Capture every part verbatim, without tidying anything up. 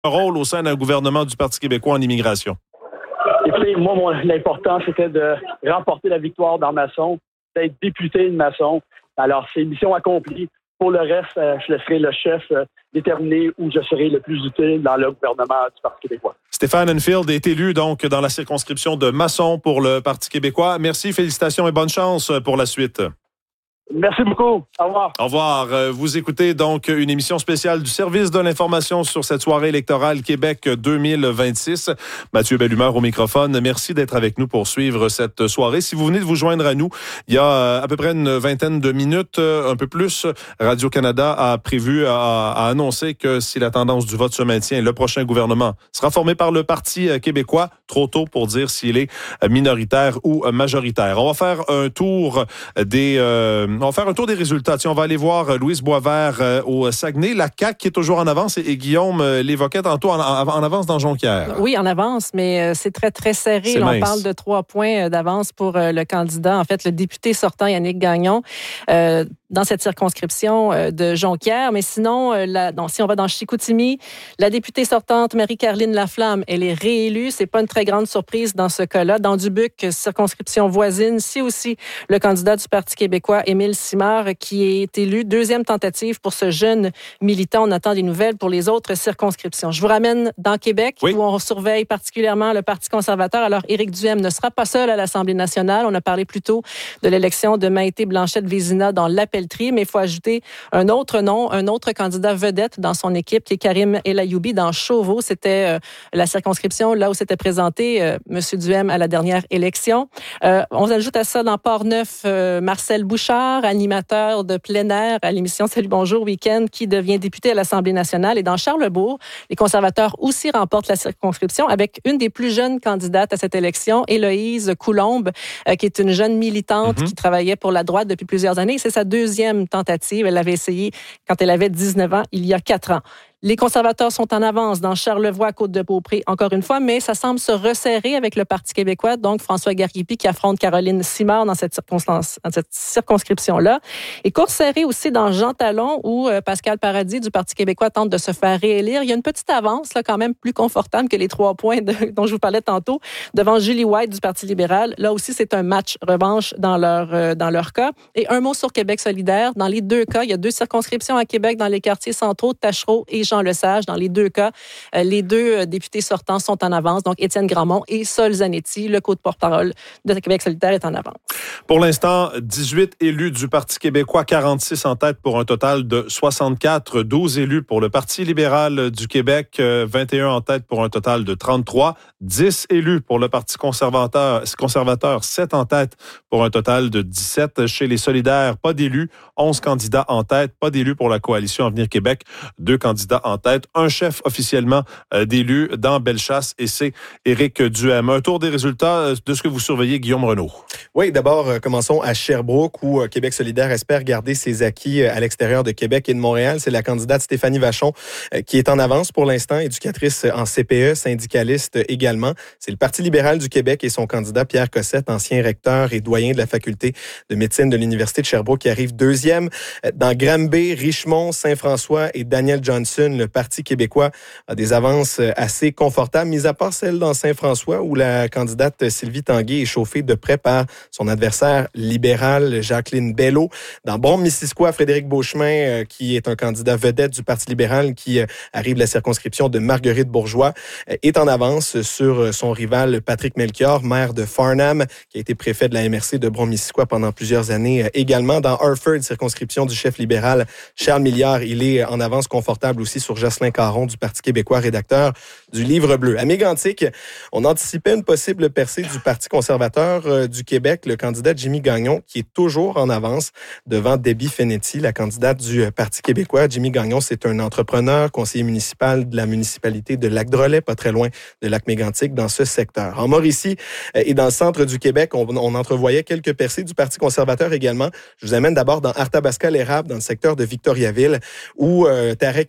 un rôle au sein d'un gouvernement du Parti québécois en immigration? Écoutez, moi, mon, l'important, c'était de remporter la victoire dans Masson, d'être député de Masson. Alors, c'est mission accomplie. Pour le reste, euh, je laisserai le chef euh, déterminer où je serai le plus utile dans le gouvernement du Parti québécois. Stéphane Enfield est élu donc dans la circonscription de Masson pour le Parti québécois. Merci, félicitations et bonne chance pour la suite. Merci beaucoup. Au revoir. Au revoir. Vous écoutez donc une émission spéciale du Service de l'information sur cette soirée électorale Québec deux mille vingt-six. Mathieu Bellumeur au microphone. Merci d'être avec nous pour suivre cette soirée. Si vous venez de vous joindre à nous, il y a à peu près une vingtaine de minutes, un peu plus, Radio-Canada a prévu, a, a annoncé que si la tendance du vote se maintient, le prochain gouvernement sera formé par le Parti québécois. Trop tôt pour dire s'il est minoritaire ou majoritaire. On va faire un tour des... Euh, On va faire un tour des résultats. Tiens, on va aller voir Louise Boisvert euh, au Saguenay. La C A Q qui est toujours en avance et, et Guillaume euh, l'évoquait tantôt en, en, en avance dans Jonquière. Oui, en avance, mais euh, c'est très, très serré. Là, on parle de trois points d'avance pour euh, le candidat, en fait, le député sortant Yannick Gagnon euh, dans cette circonscription euh, de Jonquière. Mais sinon, euh, la, non, si on va dans Chicoutimi, la députée sortante Marie-Caroline Laflamme, elle est réélue. C'est pas une très grande surprise dans ce cas-là. Dans Dubuque, circonscription voisine, c'est aussi le candidat du Parti québécois, Émile Simard, qui est élu. Deuxième tentative pour ce jeune militant. On attend des nouvelles pour les autres circonscriptions. Je vous ramène dans Québec, oui, où on surveille particulièrement le Parti conservateur. Alors, Éric Duhem ne sera pas seul à l'Assemblée nationale. On a parlé plus tôt de l'élection de Maïté Blanchette-Vézina dans l'Appellerie, mais il faut ajouter un autre nom, un autre candidat vedette dans son équipe, qui est Karim El Ayoubi dans Chauveau. C'était euh, la circonscription là où s'était présenté euh, M. Duhem à la dernière élection. Euh, on ajoute à ça dans Port-Neuf euh, Marcel Bouchard, animateur de plein air à l'émission Salut Bonjour Week-end, qui devient député à l'Assemblée nationale. Et dans Charlesbourg, les conservateurs aussi remportent la circonscription avec une des plus jeunes candidates à cette élection, Héloïse Coulombe, euh, qui est une jeune militante mm-hmm. qui travaillait pour la droite depuis plusieurs années. C'est sa deuxième tentative. Elle l'avait essayé quand elle avait dix-neuf ans, il y a quatre ans. Les conservateurs sont en avance dans Charlevoix, Côte-de-Beaupré, encore une fois, mais ça semble se resserrer avec le Parti québécois, donc François Gariépy qui affronte Caroline Simard dans cette, circonstance, dans cette circonscription-là. Et course serrée aussi dans Jean Talon, où euh, Pascal Paradis du Parti québécois tente de se faire réélire. Il y a une petite avance, là, quand même plus confortable que les trois points de, dont je vous parlais tantôt, devant Julie White du Parti libéral. Là aussi, c'est un match revanche dans leur, euh, dans leur cas. Et un mot sur Québec solidaire. Dans les deux cas, il y a deux circonscriptions à Québec dans les quartiers centraux, Tachereau et Jean Lesage. Dans les deux cas, euh, les deux euh, députés sortants sont en avance. Donc, Étienne Grandmont et Sol Zanetti, le co-porte-parole de Québec solidaire, est en avance. Pour l'instant, dix-huit élus du Parti québécois, quarante-six en tête pour un total de soixante-quatre. douze élus pour le Parti libéral du Québec, vingt et un en tête pour un total de trente-trois. dix élus pour le Parti conservateur, conservateur sept en tête pour un total de dix-sept. Chez les solidaires, pas d'élus, onze candidats en tête. Pas d'élus pour la coalition Avenir Québec, deux candidats en tête. Un chef officiellement euh, d'élu dans Bellechasse et c'est Éric Duhem. Un tour des résultats de ce que vous surveillez, Guillaume Renaud. Oui, d'abord, euh, commençons à Sherbrooke où euh, Québec solidaire espère garder ses acquis euh, à l'extérieur de Québec et de Montréal. C'est la candidate Stéphanie Vachon euh, qui est en avance pour l'instant, éducatrice en C P E, syndicaliste euh, également. C'est le Parti libéral du Québec et son candidat Pierre Cossette, ancien recteur et doyen de la faculté de médecine de l'Université de Sherbrooke, qui arrive deuxième. Euh, dans Granby, Richmond, Saint-François et Daniel Johnson, le Parti québécois a des avances assez confortables, mis à part celle dans Saint-François où la candidate Sylvie Tanguay est chauffée de près par son adversaire libéral Jacqueline Bello. Dans Bon-Missisquoi, Frédéric Beauchemin, euh, qui est un candidat vedette du Parti libéral qui euh, arrive de la circonscription de Marguerite Bourgeois, euh, est en avance sur son rival Patrick Melchior, maire de Farnham, qui a été préfet de la M R C de Bon-Missisquoi pendant plusieurs années. Euh, également, dans Harford, circonscription du chef libéral Charles Milliard, il est en avance confortable aussi sur Jocelyn Caron du Parti québécois, rédacteur du Livre bleu. À Mégantic, on anticipait une possible percée du Parti conservateur euh, du Québec, le candidat Jimmy Gagnon, qui est toujours en avance devant Debbie Fenetti, la candidate du Parti québécois. Jimmy Gagnon, c'est un entrepreneur, conseiller municipal de la municipalité de Lac-Drolet, pas très loin de Lac-Mégantic, dans ce secteur. En Mauricie euh, et dans le centre du Québec, on, on entrevoyait quelques percées du Parti conservateur également. Je vous amène d'abord dans Arthabasca-l'Érable, dans le secteur de Victoriaville, où euh, Tarek Enoud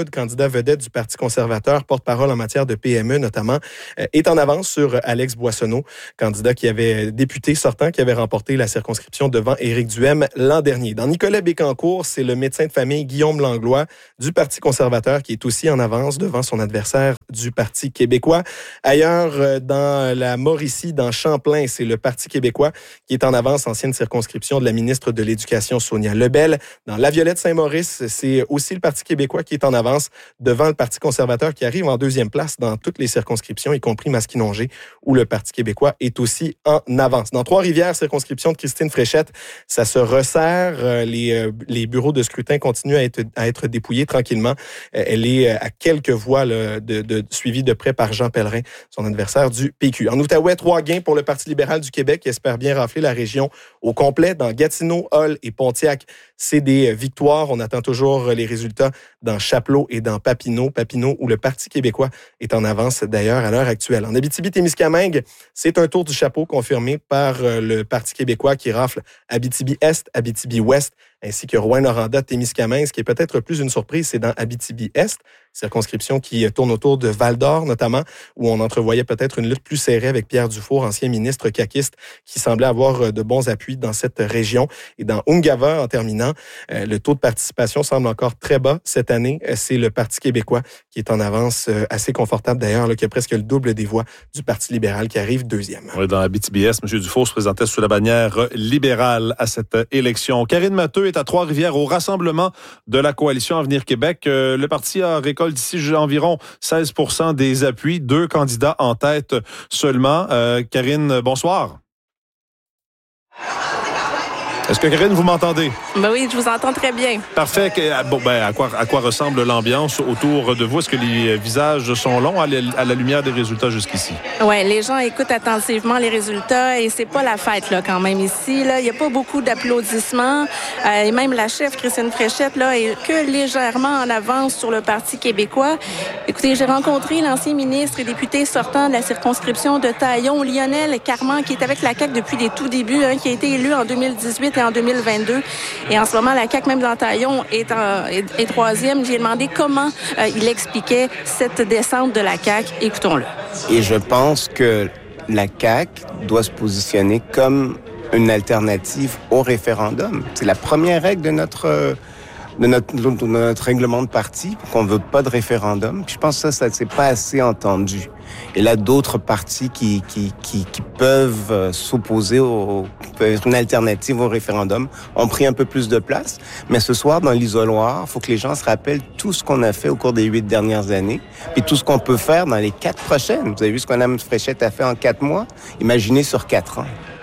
Arruda, candidat vedette du Parti conservateur, porte-parole en matière de P M E notamment, est en avance sur Alex Boissonneau, candidat qui avait député sortant, qui avait remporté la circonscription devant Éric Duhem l'an dernier. Dans Nicolet-Bécancour, c'est le médecin de famille Guillaume Langlois du Parti conservateur qui est aussi en avance devant son adversaire du Parti québécois. Ailleurs, dans la Mauricie, dans Champlain, c'est le Parti québécois qui est en avance, ancienne circonscription de la ministre de l'Éducation Sonia Lebel. Dans La Violette-Saint-Maurice, c'est aussi le Parti québécois qui est en avance devant le Parti conservateur qui arrive en deuxième place dans toutes les circonscriptions, y compris Masquinongé, où le Parti québécois est aussi en avance. Dans Trois-Rivières, circonscription de Christine Fréchette, ça se resserre. Les, les bureaux de scrutin continuent à être, à être dépouillés tranquillement. Elle est à quelques voix là, de, de, suivie de près par Jean Pellerin, son adversaire du P Q. En Outaouais, trois gains pour le Parti libéral du Québec qui espère bien rafler la région au complet. Dans Gatineau, Hull et Pontiac, c'est des victoires. On attend toujours les résultats dans Chapleau et dans Papineau. Papineau, où le Parti québécois est en avance d'ailleurs à l'heure actuelle. En Abitibi-Témiscamingue, c'est un tour du chapeau confirmé par le Parti québécois qui rafle Abitibi-Est, Abitibi-Ouest, ainsi que Rouyn-Noranda-Témiscamingue. Ce qui est peut-être plus une surprise, c'est dans Abitibi-Est, circonscription qui tourne autour de Val-d'Or notamment, où on entrevoyait peut-être une lutte plus serrée avec Pierre Dufour, ancien ministre caquiste, qui semblait avoir de bons appuis dans cette région. Et dans Ungava, en terminant, le taux de participation semble encore très bas cette année. C'est le Parti québécois qui est en avance assez confortable d'ailleurs, là, qui a presque le double des voix du Parti libéral qui arrive deuxième. Oui, dans Abitibi-Est, M. Dufour se présentait sous la bannière libérale à cette élection. Karine Matheux est à Trois-Rivières au rassemblement de la coalition Avenir Québec. Le parti a récolté d'ici environ seize pour cent des appuis, deux candidats en tête seulement. Euh, Karine, bonsoir. Est-ce que, Karine, vous m'entendez? Ben oui, je vous entends très bien. Parfait. Bon, ben, à quoi, à quoi ressemble l'ambiance autour de vous? Est-ce que les visages sont longs à la, à la lumière des résultats jusqu'ici? Oui, les gens écoutent attentivement les résultats et c'est pas la fête là quand même ici. Là, il n'y a pas beaucoup d'applaudissements. Euh, et même la chef, Christine Fréchette, là, est que légèrement en avance sur le Parti québécois. Écoutez, j'ai rencontré l'ancien ministre et député sortant de la circonscription de Taillon, Lionel Carman, qui est avec la C A Q depuis les tout débuts, hein, qui a été élu en deux mille dix-huit et en deux mille vingt-deux. Et en ce moment, la C A Q, même dans Taillon, est, en, est, est troisième. J'ai demandé comment euh, il expliquait cette descente de la C A Q. Écoutons-le. Et je pense que la C A Q doit se positionner comme une alternative au référendum. C'est la première règle de notre... De notre, de notre règlement de parti, qu'on veut pas de référendum. Puis je pense que ça, ça c'est pas assez entendu. Et là, d'autres partis qui qui qui, qui peuvent euh, s'opposer au, qui peuvent être une alternative au référendum, ont pris un peu plus de place. Mais ce soir, dans l'isoloir, il faut que les gens se rappellent tout ce qu'on a fait au cours des huit dernières années, puis tout ce qu'on peut faire dans les quatre prochaines. Vous avez vu ce que Mme Fréchette a fait en quatre mois? Imaginez sur quatre ans.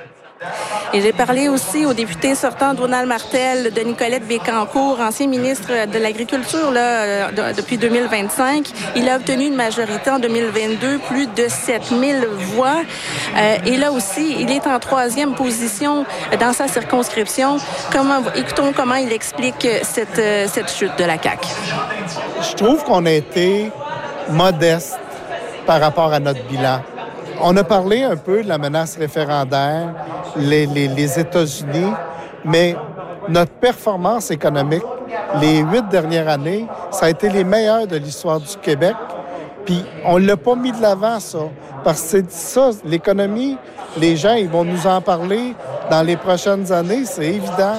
Et j'ai parlé aussi au député sortant Donald Martel de Nicolette-Bécancour, ancien ministre de l'Agriculture là, de, depuis deux mille vingt-cinq. Il a obtenu une majorité en deux mille vingt-deux, plus de sept mille voix. Euh, et là aussi, il est en troisième position dans sa circonscription. Comment, écoutons comment il explique cette, cette chute de la C A Q. Je trouve qu'on a été modeste par rapport à notre bilan. On a parlé un peu de la menace référendaire, les, les, les États-Unis, mais notre performance économique, les huit dernières années, ça a été les meilleures de l'histoire du Québec. Puis on ne l'a pas mis de l'avant, ça. Parce que c'est ça, l'économie, les gens, ils vont nous en parler dans les prochaines années, c'est évident.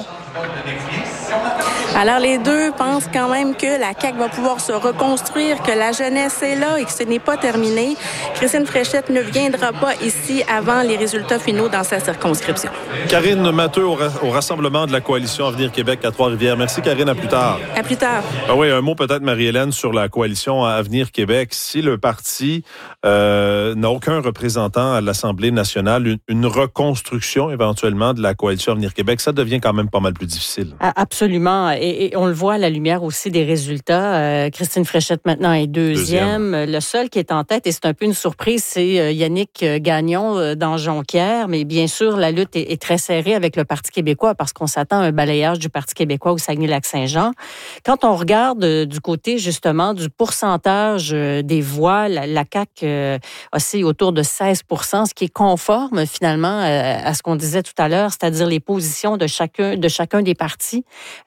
Alors, les deux pensent quand même que la C A Q va pouvoir se reconstruire, que la jeunesse est là et que ce n'est pas terminé. Christine Fréchette ne viendra pas ici avant les résultats finaux dans sa circonscription. Karine Matheux au, au rassemblement de la coalition Avenir Québec à Trois-Rivières. Merci, Karine. À plus tard. À plus tard. Ah oui, un mot peut-être, Marie-Hélène, sur la coalition Avenir Québec. Si le parti euh, n'a aucun représentant à l'Assemblée nationale, une, une reconstruction éventuellement de la coalition Avenir Québec, ça devient quand même pas mal plus difficile. Absolument. Et, et on le voit à la lumière aussi des résultats. Euh, Christine Fréchette maintenant est deuxième. deuxième. Le seul qui est en tête, et c'est un peu une surprise, c'est Yannick Gagnon dans Jonquière. Mais bien sûr, la lutte est, est très serrée avec le Parti québécois parce qu'on s'attend à un balayage du Parti québécois au Saguenay-Lac-Saint-Jean. Quand on regarde euh, du côté justement du pourcentage euh, des voix, la, la C A Q euh, oscille autour de seize pour cent, ce qui est conforme finalement euh, à ce qu'on disait tout à l'heure, c'est-à-dire les positions de chacun, de chacun des partis. Euh,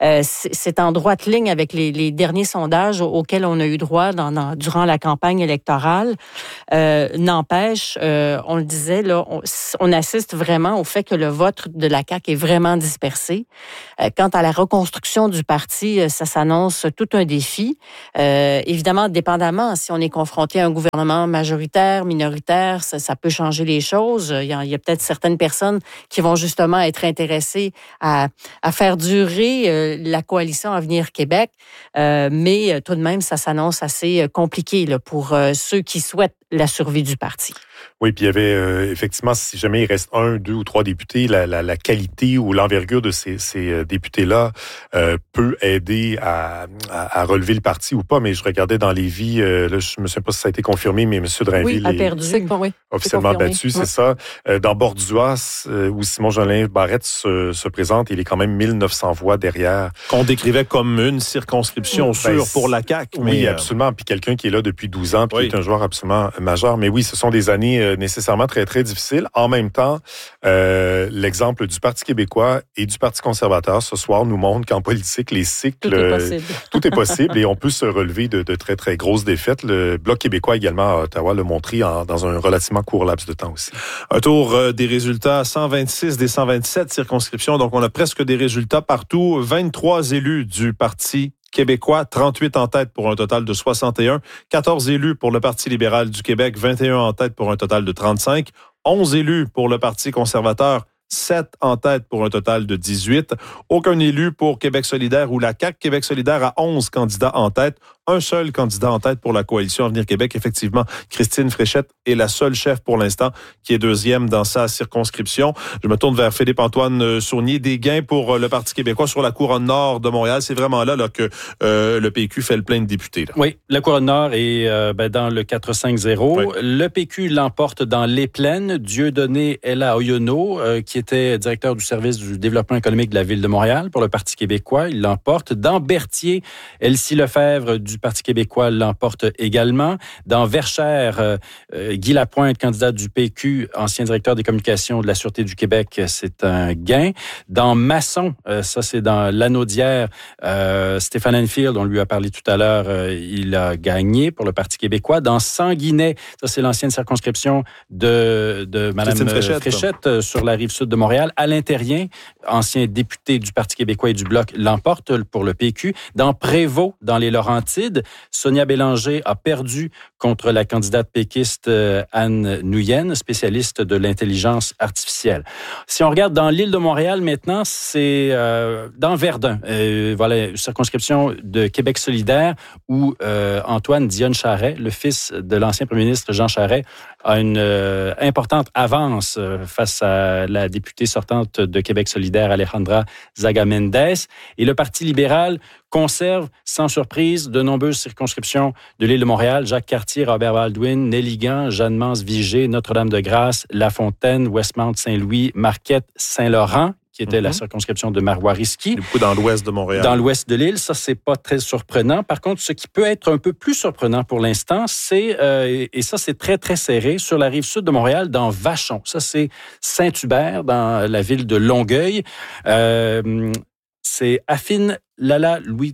c'est, c'est en droite ligne avec les, les derniers sondages auxquels on a eu droit dans, dans, durant la campagne électorale. Euh, n'empêche, euh, on le disait, là, on, on assiste vraiment au fait que le vote de la C A Q est vraiment dispersé. Euh, quant à la reconstruction du parti, ça s'annonce tout un défi. Euh, évidemment, dépendamment, si on est confronté à un gouvernement majoritaire, minoritaire, ça, ça peut changer les choses. Il y a, il y a peut-être certaines personnes qui vont justement être intéressées à, à faire durer euh, la coalition Avenir Québec, euh, mais tout de même, ça s'annonce assez compliqué là, pour euh, ceux qui souhaitent la survie du parti. Oui, puis il y avait euh, effectivement, si jamais il reste un, deux ou trois députés, la, la, la qualité ou l'envergure de ces, ces députés-là euh, peut aider à, à, à relever le parti ou pas. Mais je regardais dans les vies, euh, là, je ne me souviens pas si ça a été confirmé, mais M. Drainville oui, a perdu. est bon, oui. officiellement battu, oui. C'est ça. Euh, dans Borduas, euh, où Simon-Jolin Barrette se, se présente, il est quand même mille neuf cents voix derrière. Qu'on décrivait comme une circonscription sûre ben, pour la C A Q. Oui, mais, absolument. Puis quelqu'un qui est là depuis douze ans, puis oui. qui est un joueur absolument majeur. Mais oui, ce sont des années euh, nécessairement très, très difficiles. En même temps, euh, l'exemple du Parti québécois et du Parti conservateur ce soir nous montre qu'en politique, les cycles... Tout est possible. Euh, tout est possible et on peut se relever de, de très, très grosses défaites. Le Bloc québécois également à Ottawa l'a montré en, dans un relativement court laps de temps aussi. Un tour euh, des résultats, cent vingt-six des cent vingt-sept circonscriptions. Donc, on a presque des résultats partout. vingt-trois élus du Parti québécois, trente-huit en tête pour un total de soixante et un. quatorze élus pour le Parti libéral du Québec, vingt et un en tête pour un total de trente-cinq. onze élus pour le Parti conservateur, sept en tête pour un total de dix-huit. Aucun élu pour Québec solidaire ou la C A Q. Québec solidaire a onze candidats en tête. Un seul candidat en tête pour la coalition Avenir Québec. Effectivement, Christine Fréchette est la seule chef pour l'instant qui est deuxième dans sa circonscription. Je me tourne vers Philippe-Antoine Saunier. Des gains pour le Parti québécois sur la couronne nord de Montréal. C'est vraiment là, là que euh, le P Q fait le plein de députés. Là. Oui, la couronne nord est euh, ben, dans le quatre cinq zéro. Oui. Le P Q l'emporte dans les plaines. Dieudonné Ella Oyono, euh, qui était directeur du service du développement économique de la Ville de Montréal pour le Parti québécois, il l'emporte. Dans Berthier, Elsie Lefebvre du Parti québécois l'emporte également. Dans Verchères, euh, Guy Lapointe, candidat du P Q, ancien directeur des communications de la Sûreté du Québec, c'est un gain. Dans Masson, euh, ça c'est dans Lanaudière, euh, Stéphane Enfield, on lui a parlé tout à l'heure, euh, il a gagné pour le Parti québécois. Dans Sanguinet, ça c'est l'ancienne circonscription de, de Mme Fréchette, Fréchette euh, sur la rive sud de Montréal. Alain Terrien, ancien député du Parti québécois et du Bloc, l'emporte pour le P Q. Dans Prévost, dans les Laurentides, Sonia Bélanger a perdu contre la candidate péquiste Anne Nuyen, spécialiste de l'intelligence artificielle. Si on regarde dans l'île de Montréal maintenant, c'est euh, dans Verdun, euh, voilà, une circonscription de Québec solidaire où euh, Antoine Dionne-Charest, le fils de l'ancien premier ministre Jean Charest, a une euh, importante avance euh, face à la députée sortante de Québec solidaire, Alejandra Zaga-Mendes. Et le Parti libéral conserve, sans surprise, de nombreuses circonscriptions de l'île de Montréal. Jacques Cartier, Robert Baldwin, Néligan, Jeanne-Mance-Vigée, Notre-Dame-de-Grâce, La Fontaine, Westmount-Saint-Louis, Marquette, Saint-Laurent, qui était mm-hmm. la circonscription de Marois Risky. Du coup, dans l'ouest de Montréal. Dans l'ouest de l'île, ça, c'est pas très surprenant. Par contre, ce qui peut être un peu plus surprenant pour l'instant, c'est, euh, et ça, c'est très, très serré, sur la rive sud de Montréal, dans Vachon. Ça, c'est Saint-Hubert, dans la ville de Longueuil. Euh, c'est Affine Lala Louis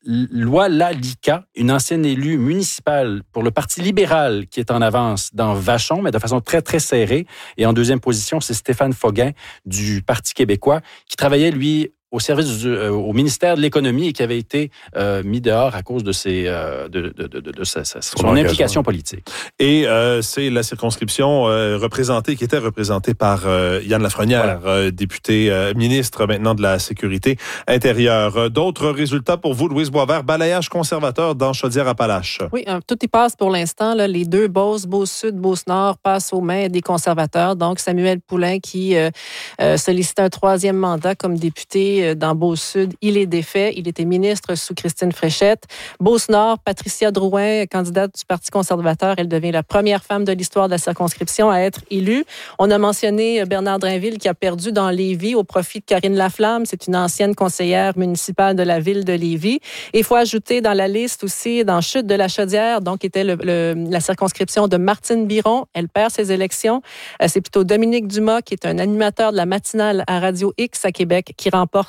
Loilalika, une ancienne élue municipale pour le Parti libéral qui est en avance dans Vachon, mais de façon très, très serrée. Et en deuxième position, c'est Stéphane Foguin du Parti québécois qui travaillait, lui, au service du, euh, au ministère de l'économie et qui avait été euh, mis dehors à cause de ses euh, de, de, de, de, de sa, sa, son, son implication politique. Et euh, c'est la circonscription euh, représentée, qui était représentée par euh, Yann Lafrenière, voilà. euh, député euh, ministre maintenant de la Sécurité intérieure. D'autres résultats pour vous, Louise Boisvert, balayage conservateur dans Chaudière-Appalaches. Oui, euh, tout y passe pour l'instant. Là, les deux Beauce, Beauce-Sud, Beauce-Nord passent aux mains des conservateurs. Donc, Samuel Poulain qui euh, euh, sollicitait un troisième mandat comme député dans Beauce-Sud, il est défait. Il était ministre sous Christine Fréchette. Beauce-Nord, Patricia Drouin, candidate du Parti conservateur, elle devient la première femme de l'histoire de la circonscription à être élue. On a mentionné Bernard Drainville qui a perdu dans Lévis au profit de Karine Laflamme. C'est une ancienne conseillère municipale de la ville de Lévis. Et il faut ajouter dans la liste aussi, dans Chute de la Chaudière, donc était le, le, la circonscription de Martine Biron. Elle perd ses élections. C'est plutôt Dominique Dumas, qui est un animateur de la matinale à Radio X à Québec, qui remporte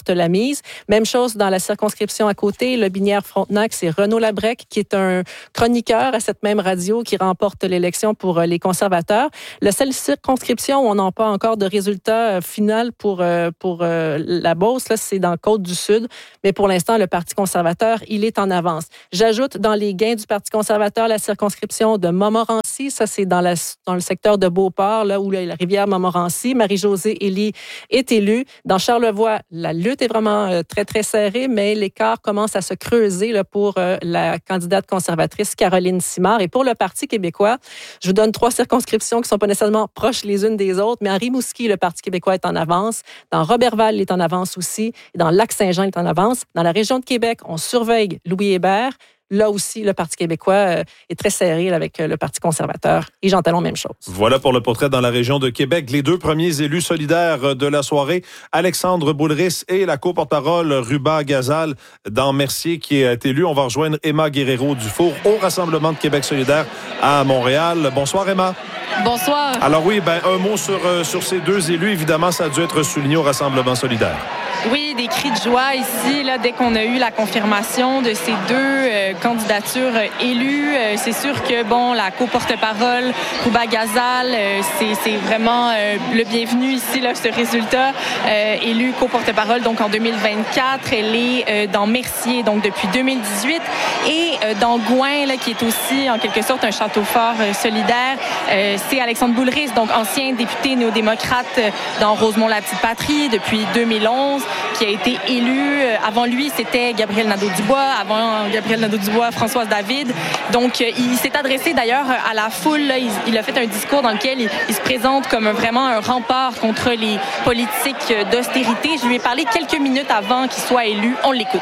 remporte la mise. Même chose dans la circonscription à côté, Lobinière-Frontenac, c'est Renaud Labrec qui est un chroniqueur à cette même radio qui remporte l'élection pour les conservateurs. La seule circonscription où on n'a pas encore de résultat final pour, pour la Beauce, là, c'est dans Côte-du-Sud. Mais pour l'instant, le Parti conservateur, il est en avance. J'ajoute dans les gains du Parti conservateur la circonscription de Montmorency. Ça, c'est dans, la, dans le secteur de Beauport, là où la, la rivière Montmorency. Marie-Josée Elie est élue. Dans Charlevoix, la lutte est vraiment euh, très, très serrée, mais l'écart commence à se creuser là, pour euh, la candidate conservatrice Caroline Simard. Et pour le Parti québécois, je vous donne trois circonscriptions qui ne sont pas nécessairement proches les unes des autres, mais en Rimouski, le Parti québécois est en avance. Dans Roberval, il est en avance aussi. Et dans Lac-Saint-Jean, il est en avance. Dans la région de Québec, on surveille Louis Hébert. Là aussi, le Parti québécois euh, est très serré là, avec euh, le Parti conservateur. Et Jean Talon, même chose. Voilà pour le portrait dans la région de Québec. Les deux premiers élus solidaires de la soirée, Alexandre Boulris et la co-porte-parole Ruba Gazal dans Mercier qui est élu. On va rejoindre Emma Guerrero-Dufour au Rassemblement de Québec solidaire à Montréal. Bonsoir, Emma. Bonsoir. Alors oui, ben, un mot sur, euh, sur ces deux élus. Évidemment, ça a dû être souligné au Rassemblement solidaire. Oui, des cris de joie ici, là, dès qu'on a eu la confirmation de ces deux euh, candidatures euh, élues. Euh, c'est sûr que, bon, la co-porte-parole, Ruba Gazal, euh, c'est, c'est vraiment euh, le bienvenu ici, là, ce résultat. Euh, élue co-porte-parole, donc, en deux mille vingt-quatre. Elle est euh, dans Mercier, donc, depuis deux mille dix-huit. Et euh, dans Gouin, là, qui est aussi, en quelque sorte, un château fort euh, solidaire, euh, c'est Alexandre Boulris, donc, ancien député néo-démocrate euh, dans Rosemont-la-Petite-Patrie depuis deux mille onze. Qui a été élu. Avant lui, c'était Gabriel Nadeau-Dubois. Avant Gabriel Nadeau-Dubois, Françoise David. Donc, il s'est adressé d'ailleurs à la foule. Là. Il, il a fait un discours dans lequel il, il se présente comme vraiment un rempart contre les politiques d'austérité. Je lui ai parlé quelques minutes avant qu'il soit élu. On l'écoute.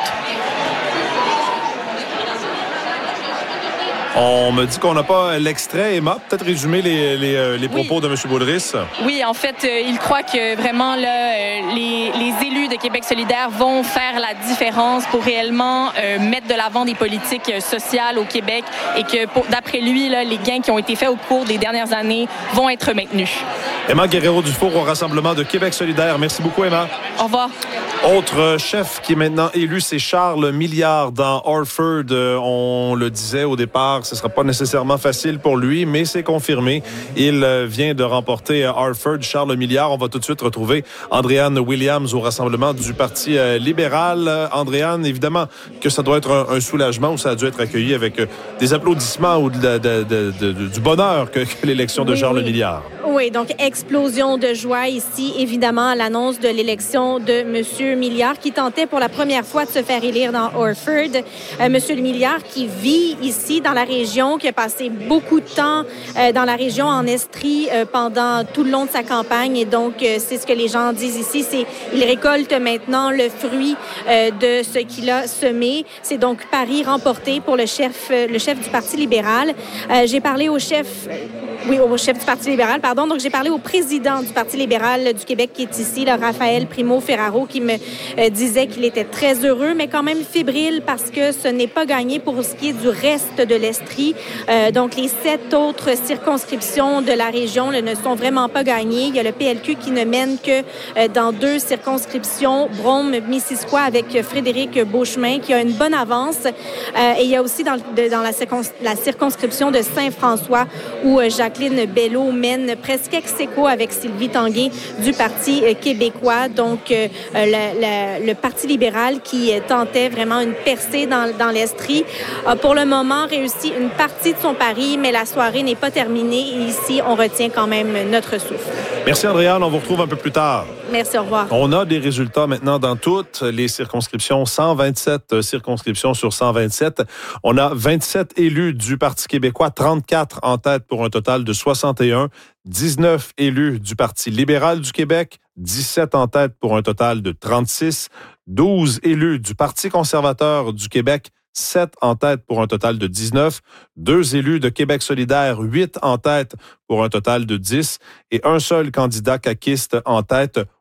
On me dit qu'on n'a pas l'extrait. Emma, peut-être résumer les, les, les propos oui. de M. Boulris. Oui, en fait, euh, il croit que vraiment là, euh, les, les élus de Québec solidaire vont faire la différence pour réellement euh, mettre de l'avant des politiques sociales au Québec et que, pour, d'après lui, là, les gains qui ont été faits au cours des dernières années vont être maintenus. Emma Guerrero-Dufour au Rassemblement de Québec solidaire. Merci beaucoup, Emma. Au revoir. Autre chef qui est maintenant élu, c'est Charles Milliard dans Orford. On le disait au départ, ce ne sera pas nécessairement facile pour lui, mais c'est confirmé. Il vient de remporter Orford. Charles Milliard. On va tout de suite retrouver Andréanne Williams au Rassemblement du Parti libéral. Andréanne, évidemment que ça doit être un, un soulagement ou ça a dû être accueilli avec des applaudissements ou de, de, de, de, de, du bonheur que, que l'élection de oui, Charles oui. Milliard. Oui, donc explosion de joie ici, évidemment, à l'annonce de l'élection de M. Milliard qui tentait pour la première fois de se faire élire dans Orford. Euh, M. Milliard qui vit ici dans la région, qui a passé beaucoup de temps euh, dans la région en Estrie euh, pendant tout le long de sa campagne. Et donc, euh, c'est ce que les gens disent ici, c'est il récolte maintenant le fruit euh, de ce qu'il a semé. C'est donc Paris remporté pour le chef, euh, le chef du Parti libéral. Euh, j'ai parlé au chef... Euh, Oui, au chef du Parti libéral, pardon. Donc, j'ai parlé au président du Parti libéral du Québec qui est ici, là, Raphaël Primo-Ferraro, qui me euh, disait qu'il était très heureux, mais quand même fébrile parce que ce n'est pas gagné pour ce qui est du reste de l'Estrie. Euh, donc, les sept autres circonscriptions de la région là, ne sont vraiment pas gagnées. Il y a le P L Q qui ne mène que euh, dans deux circonscriptions, Brome-Missisquoi avec Frédéric Beauchemin, qui a une bonne avance. Euh, et il y a aussi dans, de, dans la, circons- la circonscription de Saint-François où euh, Jacques Jacqueline Bello mène presque ex aequo avec Sylvie Tanguay du Parti québécois. Donc, euh, le, le, le Parti libéral qui tentait vraiment une percée dans, dans l'Estrie a pour le moment réussi une partie de son pari, mais la soirée n'est pas terminée. Et ici, on retient quand même notre souffle. Merci, Andréanne. On vous retrouve un peu plus tard. Merci, au revoir. On a des résultats maintenant dans toutes les circonscriptions, cent vingt-sept circonscriptions sur cent vingt-sept. On a vingt-sept élus du Parti québécois, trente-quatre en tête pour un total de soixante et un, dix-neuf élus du Parti libéral du Québec, dix-sept en tête pour un total de trente-six, douze élus du Parti conservateur du Québec, sept en tête pour un total de dix-neuf, deux élus de Québec solidaire, huit en tête pour un total de dix et un seul candidat caquiste en tête,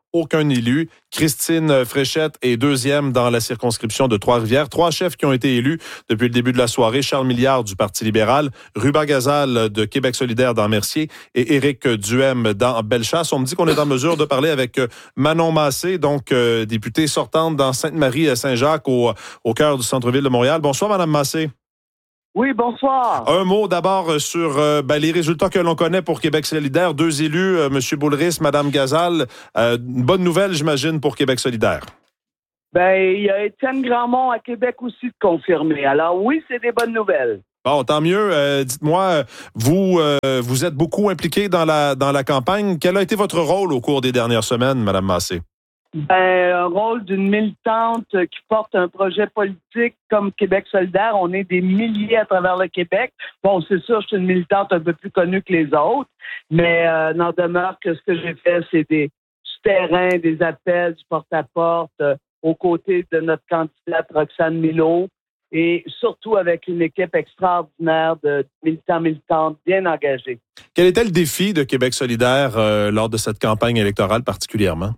aucun élu. Christine Fréchette est deuxième dans la circonscription de Trois-Rivières. Trois chefs qui ont été élus depuis le début de la soirée. Charles Milliard du Parti libéral, Ruba Gazal de Québec solidaire dans Mercier et Éric Duhem dans Bellechasse. On me dit qu'on est en mesure de parler avec Manon Massé, donc euh, députée sortante dans Sainte-Marie-Saint-Jacques au, au cœur du centre-ville de Montréal. Bonsoir, Madame Massé. Oui, bonsoir. Un mot d'abord sur euh, ben, les résultats que l'on connaît pour Québec solidaire. Deux élus, euh, M. Boulris, Mme Gazal. Euh, une bonne nouvelle, j'imagine, pour Québec solidaire. Ben, il y a Étienne Grandmont à Québec aussi de confirmer. Alors oui, c'est des bonnes nouvelles. Bon, tant mieux. Euh, dites-moi, vous euh, vous êtes beaucoup impliqué dans la dans la campagne. Quel a été votre rôle au cours des dernières semaines, Mme Massé? Ben, un rôle d'une militante qui porte un projet politique comme Québec solidaire. On est des milliers à travers le Québec. Bon, c'est sûr, je suis une militante un peu plus connue que les autres, mais euh, n'en demeure que ce que j'ai fait, c'est des du terrain, des appels, du porte-à-porte, euh, aux côtés de notre candidate Roxane Milot, et surtout avec une équipe extraordinaire de militants, militantes bien engagés. Quel était le défi de Québec solidaire euh, lors de cette campagne électorale particulièrement?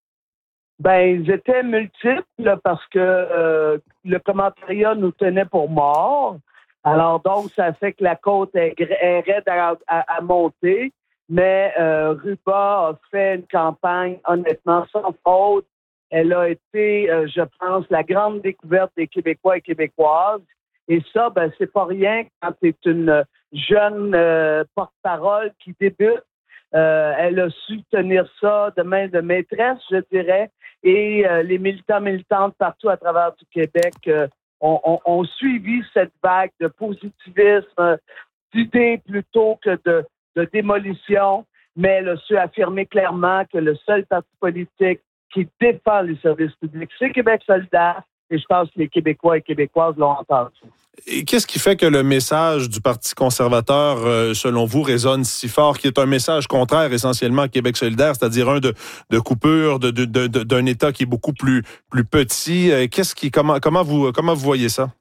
Ben, ils étaient multiples là, parce que euh, le commentariat nous tenait pour morts. Alors donc, ça fait que la côte est, est raide à, à, à monter. Mais euh, Ruba a fait une campagne honnêtement sans faute. Elle a été, euh, je pense, la grande découverte des Québécois et Québécoises. Et ça, ben, c'est pas rien quand tu es une jeune euh, porte-parole qui débute. Euh, elle a su tenir ça de main de maîtresse, je dirais. Et euh, les militants, militantes partout à travers du Québec euh, ont, ont, ont suivi cette vague de positivisme, d'idées plutôt que de, de démolition. Mais elle a su affirmer clairement que le seul parti politique qui défend les services publics, c'est Québec solidaire. Et je pense que les Québécois et Québécoises l'ont entendu. Et qu'est-ce qui fait que le message du Parti conservateur, euh, selon vous, résonne si fort, qui est un message contraire essentiellement à Québec solidaire, c'est-à-dire un de, de coupure, de, de, de, d'un État qui est beaucoup plus, plus petit? Qu'est-ce qui, comment, comment, vous, comment vous voyez ça?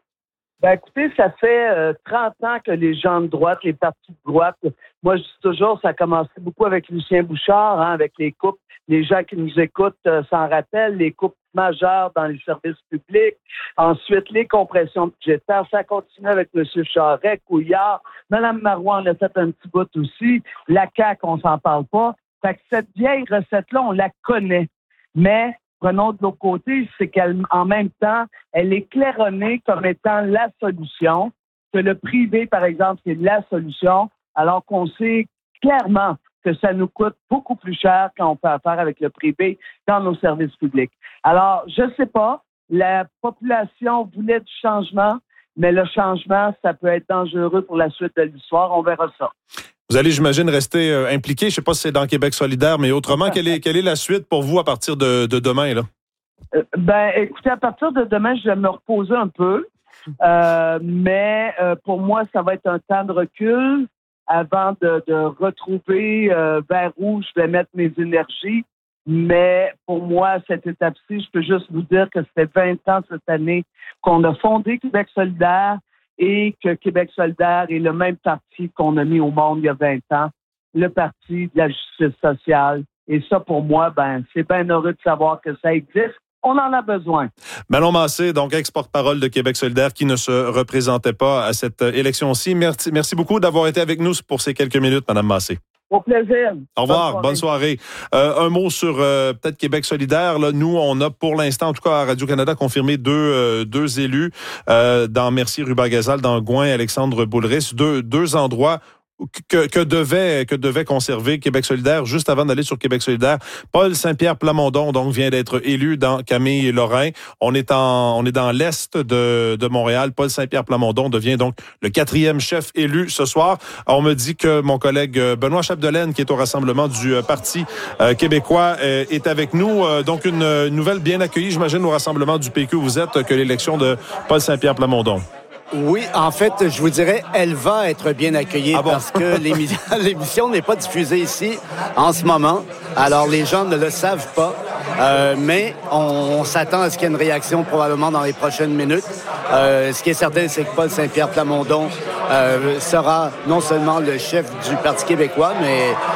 Ben écoutez, ça fait euh, trente ans que les gens de droite, les partis de droite, moi je dis toujours, ça a commencé beaucoup avec Lucien Bouchard, hein, avec les coupes. Les gens qui nous écoutent euh, s'en rappellent, les coupes majeures dans les services publics. Ensuite, les compressions budgétaires. Ça continue avec M. Charest, Couillard. Mme Marois en a fait un petit bout aussi. La C A Q, on s'en parle pas. Fait que cette vieille recette-là, on la connaît. Mais prenons de l'autre côté, c'est qu'en même temps, elle est claironnée comme étant la solution, que le privé, par exemple, c'est la solution, alors qu'on sait clairement que ça nous coûte beaucoup plus cher quand on fait affaire avec le privé dans nos services publics. Alors, je ne sais pas, la population voulait du changement, mais le changement, ça peut être dangereux pour la suite de l'histoire. On verra ça. Vous allez, j'imagine, rester euh, impliqué. Je ne sais pas si c'est dans Québec solidaire, mais autrement, quelle est, quelle est la suite pour vous à partir de, de demain, là? Euh, ben, écoutez, à partir de demain, je vais me reposer un peu. Euh, mais euh, pour moi, ça va être un temps de recul avant de, de retrouver euh, vers où je vais mettre mes énergies. Mais pour moi, à cette étape-ci, je peux juste vous dire que ça fait vingt ans cette année qu'on a fondé Québec solidaire et que Québec solidaire est le même parti qu'on a mis au monde il y a vingt ans, le parti de la justice sociale. Et ça, pour moi, ben, c'est bien heureux de savoir que ça existe. On en a besoin. Manon Massé, donc ex-porte-parole de Québec solidaire, qui ne se représentait pas à cette élection-ci. Merci, merci beaucoup d'avoir été avec nous pour ces quelques minutes, Mme Massé. Au plaisir. Au revoir, bonne soirée. Bonne soirée. Euh, un mot sur euh, peut-être Québec solidaire. Là, nous, on a pour l'instant, en tout cas à Radio-Canada, confirmé deux, euh, deux élus euh, dans Mercier, Ruba Gazal, dans Gouin, Alexandre Boulris. Deux, deux endroits Que, que devait que devait conserver Québec solidaire juste avant d'aller sur Québec solidaire. Paul Saint-Pierre Plamondon donc vient d'être élu dans Camille et Lorrain. On est en on est dans l'est de de Montréal. Paul Saint-Pierre Plamondon devient donc le quatrième chef élu ce soir. On me dit que mon collègue Benoît Chapdelaine, qui est au rassemblement du Parti euh, québécois, euh, est avec nous. Euh, donc une, une nouvelle bien accueillie, j'imagine, au rassemblement du P Q. Vous êtes que l'élection de Paul Saint-Pierre Plamondon. Oui, en fait, je vous dirais, elle va être bien accueillie ah bon? parce que l'émission n'est pas diffusée ici en ce moment. Alors, les gens ne le savent pas. Euh, mais on, on s'attend à ce qu'il y ait une réaction probablement dans les prochaines minutes. Euh, ce qui est certain, c'est que Paul Saint-Pierre Plamondon euh, sera non seulement le chef du Parti québécois, mais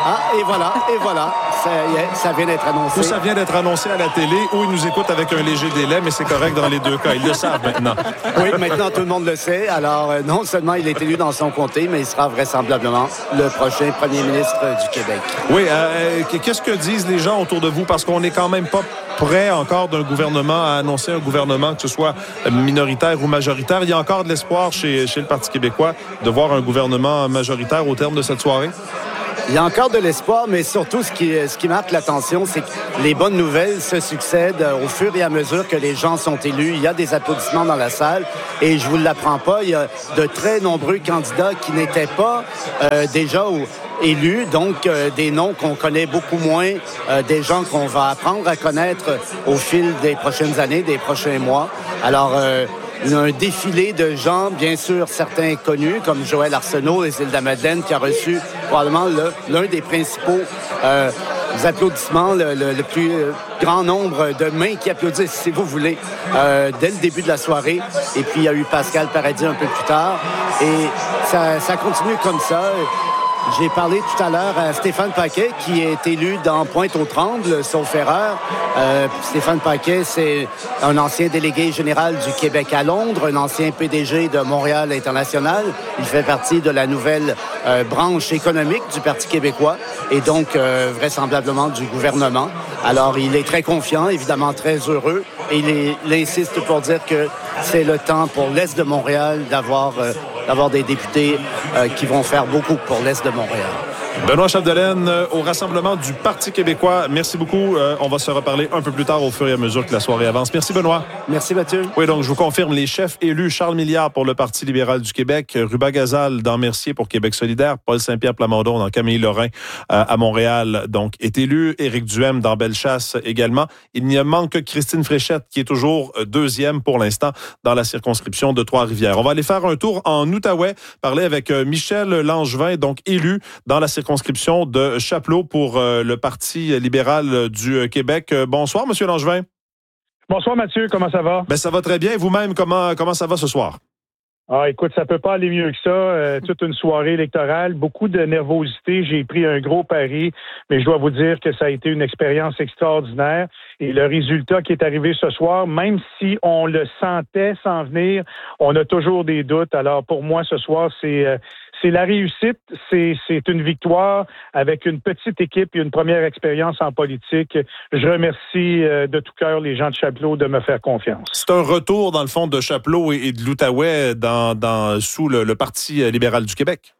Ah, et voilà, et voilà. Ça, ça vient d'être annoncé. Ou ça vient d'être annoncé à la télé, ou ils nous écoutent avec un léger délai, mais c'est correct dans les deux cas. Ils le savent maintenant. Oui, maintenant tout le monde le sait. Alors, euh, non seulement il est élu dans son comté, mais il sera vraisemblablement le prochain premier ministre du Québec. Oui, euh, qu'est-ce que disent les gens autour de vous? Parce qu'on n'est quand même pas prêt encore d'un gouvernement à annoncer un gouvernement, que ce soit minoritaire ou majoritaire. Il y a encore de l'espoir chez, chez le Parti québécois de voir un gouvernement majoritaire au terme de cette soirée? Il y a encore de l'espoir, mais surtout, ce qui, ce qui marque l'attention, c'est que les bonnes nouvelles se succèdent au fur et à mesure que les gens sont élus. Il y a des applaudissements dans la salle et je vous l'apprends pas, il y a de très nombreux candidats qui n'étaient pas euh, déjà au, élus, donc euh, des noms qu'on connaît beaucoup moins, euh, des gens qu'on va apprendre à connaître au fil des prochaines années, des prochains mois. Alors, euh, il y a un défilé de gens, bien sûr, certains connus, comme Joël Arsenault et Zilda-Madeleine, qui a reçu probablement le, l'un des principaux euh, applaudissements, le, le, le plus grand nombre de mains qui applaudissent, si vous voulez, euh, dès le début de la soirée. Et puis, il y a eu Pascal Paradis un peu plus tard. Et ça, ça continue comme ça. J'ai parlé tout à l'heure à Stéphane Paquet, qui est élu dans Pointe-aux-Trembles, sauf erreur. Euh, Stéphane Paquet, c'est un ancien délégué général du Québec à Londres, un ancien P D G de Montréal International. Il fait partie de la nouvelle euh, branche économique du Parti québécois et donc euh, vraisemblablement du gouvernement. Alors, il est très confiant, évidemment très heureux, et il, est, il insiste pour dire que c'est le temps pour l'Est de Montréal d'avoir... Euh, d'avoir des députés euh, qui vont faire beaucoup pour l'Est de Montréal. Benoît Chapdelaine, euh, au rassemblement du Parti québécois. Merci beaucoup. Euh, on va se reparler un peu plus tard au fur et à mesure que la soirée avance. Merci, Benoît. Merci, Mathieu. Oui, donc je vous confirme, les chefs élus, Charles Milliard pour le Parti libéral du Québec, Ruba Gazal dans Mercier pour Québec solidaire, Paul Saint-Pierre Plamondon dans Camille-Lorrain euh, à Montréal, donc est élu, Éric Duhem dans Bellechasse également. Il n'y a manque que Christine Fréchette qui est toujours deuxième pour l'instant dans la circonscription de Trois-Rivières. On va aller faire un tour en Outaouais, parler avec Michel Langevin, donc élu dans la circonscription de Chapleau pour euh, le Parti libéral du Québec. Euh, bonsoir, M. Langevin. Bonsoir, Mathieu. Comment ça va? Ben, ça va très bien. Vous-même, comment, comment ça va ce soir? Ah, écoute, ça peut pas aller mieux que ça. Euh, toute une soirée électorale, beaucoup de nervosité. J'ai pris un gros pari, mais je dois vous dire que ça a été une expérience extraordinaire. Et le résultat qui est arrivé ce soir, même si on le sentait s'en venir, on a toujours des doutes. Alors, pour moi, ce soir, c'est... Euh, C'est la réussite, c'est, c'est une victoire avec une petite équipe et une première expérience en politique. Je remercie euh, de tout cœur les gens de Chapleau de me faire confiance. C'est un retour, dans le fond, de Chapleau et, et de l'Outaouais dans, dans, sous le, le Parti libéral du Québec.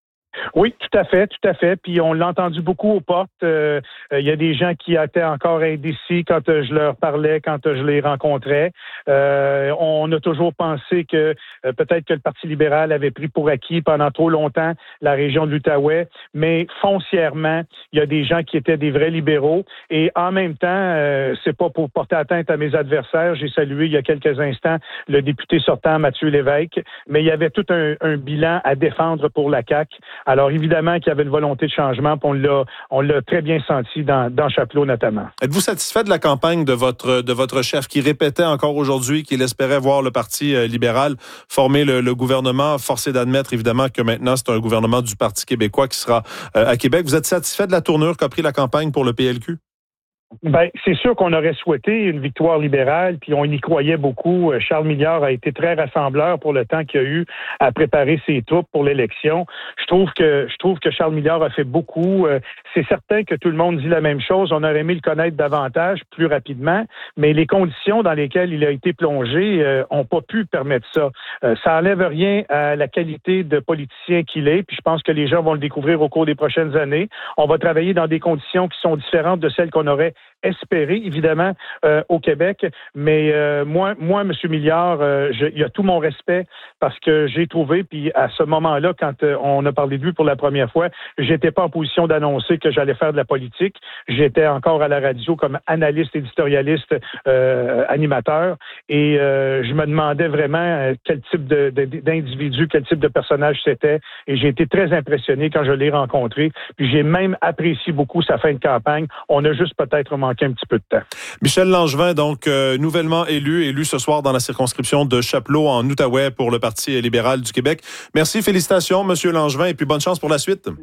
Oui, tout à fait, tout à fait. Puis on l'a entendu beaucoup aux portes. Il euh, euh, y a des gens qui étaient encore indécis quand euh, je leur parlais, quand euh, je les rencontrais. Euh, on a toujours pensé que euh, peut-être que le Parti libéral avait pris pour acquis pendant trop longtemps la région de l'Outaouais, mais foncièrement, il y a des gens qui étaient des vrais libéraux. Et en même temps, euh, c'est pas pour porter atteinte à mes adversaires. J'ai salué il y a quelques instants le député sortant Mathieu Lévesque, mais il y avait tout un, un bilan à défendre pour la C A Q. Alors, évidemment qu'il y avait une volonté de changement, puis on l'a, on l'a très bien senti dans, dans Chapleau, notamment. Êtes-vous satisfait de la campagne de votre, de votre chef qui répétait encore aujourd'hui qu'il espérait voir le Parti libéral former le, le gouvernement? Forcé d'admettre, évidemment, que maintenant, c'est un gouvernement du Parti québécois qui sera euh, à Québec. Vous êtes satisfait de la tournure qu'a pris la campagne pour le P L Q? Ben, c'est sûr qu'on aurait souhaité une victoire libérale, puis on y croyait beaucoup. Charles Milliard a été très rassembleur pour le temps qu'il a eu à préparer ses troupes pour l'élection. Je trouve que je trouve que Charles Milliard a fait beaucoup. C'est certain que tout le monde dit la même chose. On aurait aimé le connaître davantage, plus rapidement, mais les conditions dans lesquelles il a été plongé euh, ont pas pu permettre ça. Euh, ça enlève rien à la qualité de politicien qu'il est, puis je pense que les gens vont le découvrir au cours des prochaines années. On va travailler dans des conditions qui sont différentes de celles qu'on aurait espérer, évidemment, euh, au Québec. Mais euh, moi, moi, M. Milliard, euh, je, il y a tout mon respect parce que j'ai trouvé, puis à ce moment-là, quand euh, on a parlé de lui pour la première fois, j'étais pas en position d'annoncer que j'allais faire de la politique. J'étais encore à la radio comme analyste, éditorialiste, euh, animateur. Et euh, je me demandais vraiment quel type de, de, d'individu, quel type de personnage c'était. Et j'ai été très impressionné quand je l'ai rencontré. Puis j'ai même apprécié beaucoup sa fin de campagne. On a juste peut-être manqué un petit peu de temps. Michel Langevin, donc euh, nouvellement élu, élu ce soir dans la circonscription de Chapleau en Outaouais pour le Parti libéral du Québec. Merci, félicitations, M. Langevin, et puis bonne chance pour la suite.